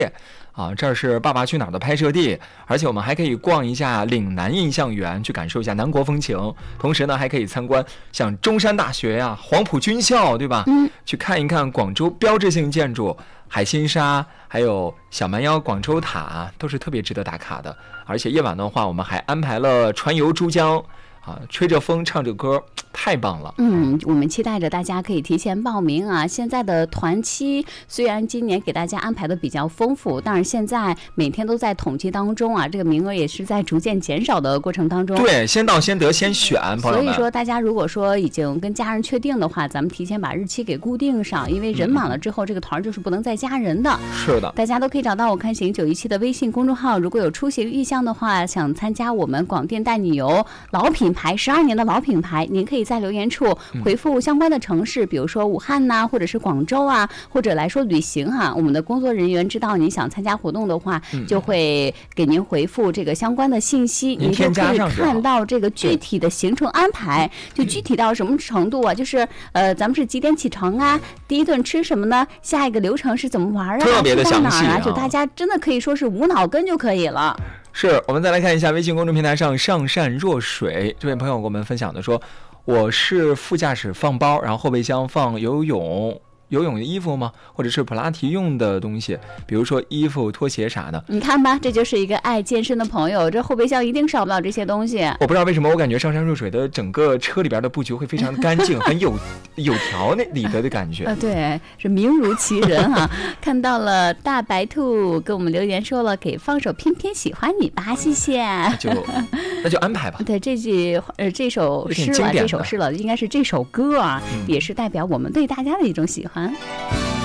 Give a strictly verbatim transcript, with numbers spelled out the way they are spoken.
啊，这儿是《爸爸去哪儿》的拍摄地，而且我们还可以逛一下岭南印象园，去感受一下南国风情。同时呢，还可以参观像中山大学呀、啊、黄埔军校，对吧？ 嗯， 去看一看广州标志性建筑海心沙，还有小蛮腰广州塔，都是特别值得打卡的。而且夜晚的话，我们还安排了船游珠江。啊，吹着风唱着歌，太棒了。 嗯，我们期待着大家可以提前报名啊。现在的团期虽然今年给大家安排的比较丰富，但是现在每天都在统计当中啊，这个名额也是在逐渐减少的过程当中。 对，先到先得，先选，朋友们。 所以说，大家如果说已经跟家人确定的话，咱们提前把日期给固定上，因为人满了之后，嗯、这个团就是不能再加人的。 是的， 大家都可以找到我看行九一七的微信公众号，如果有出行意向的话，想参加我们广电带你游老品牌十二年的老品牌，您可以在留言处回复相关的城市，嗯、比如说武汉呐、啊，或者是广州啊，或者来说旅行哈、啊。我们的工作人员知道您想参加活动的话，嗯、就会给您回复这个相关的信息，您就可以看到这个具体的行程安排，就具体到什么程度啊？就是呃，咱们是几点启程啊？第一顿吃什么呢？下一个流程是怎么玩啊？ 特别的详细啊！ 就大家真的可以说是无脑跟就可以了。 是，我们再来看一下微信公众平台上上善若水这位朋友给我们分享的说，我是副驾驶放包，然后后备箱放游泳游泳的衣服吗？或者是普拉提用的东西，比如说衣服、拖鞋啥的。 你看吧，这就是一个爱健身的朋友，这后备箱一定少不了这些东西。 我不知道为什么，我感觉上善若水的整个车里边的布局会非常的干净，很有有条那理得的感觉。 啊，对，是名如其人哈、啊。看到了大白兔给我们留言说了，给放首偏偏喜欢你吧，谢谢。 那就那就安排吧。 对，这句呃这首诗了，这首诗了，应该是这首歌啊，嗯、也是代表我们对大家的一种喜欢。